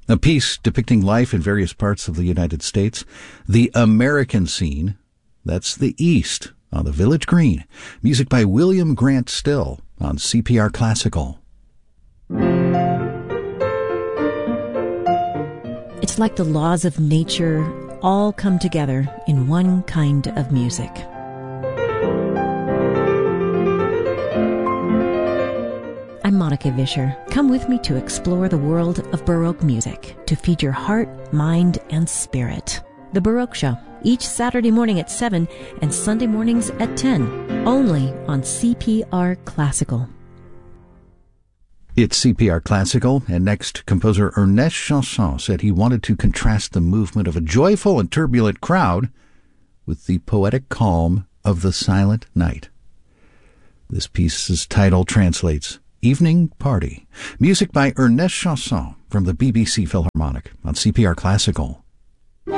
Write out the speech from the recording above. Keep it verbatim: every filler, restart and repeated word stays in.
A piece depicting life in various parts of the United States. The American Scene, that's the East, on the Village Green. Music by William Grant Still on C P R Classical. It's like the laws of nature all come together in one kind of music. I'm Monica Vischer. Come with me to explore the world of Baroque music, to feed your heart, mind, and spirit. The Baroque Show, each Saturday morning at seven and Sunday mornings at ten, only on C P R Classical. It's C P R Classical, and next, composer Ernest Chausson said he wanted to contrast the movement of a joyful and turbulent crowd with the poetic calm of the silent night. This piece's title translates Evening Party. Music by Ernest Chausson from the B B C Philharmonic on C P R Classical.